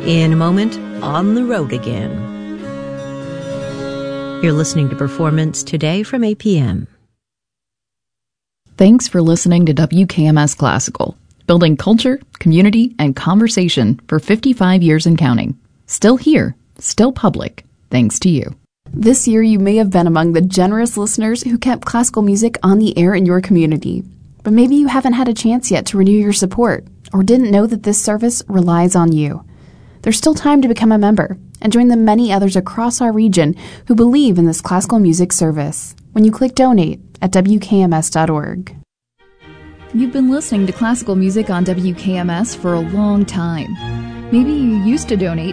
In a moment, on the road again. You're listening to Performance Today from APM. Thanks for listening to WKMS Classical, building culture, community, and conversation for 55 years and counting. Still here, still public, thanks to you. This year, you may have been among the generous listeners who kept classical music on the air in your community. But maybe you haven't had a chance yet to renew your support, or didn't know that this service relies on you. There's still time to become a member and join the many others across our region who believe in this classical music service when you click Donate at WKMS.org. You've been listening to classical music on WKMS for a long time. Maybe you used to donate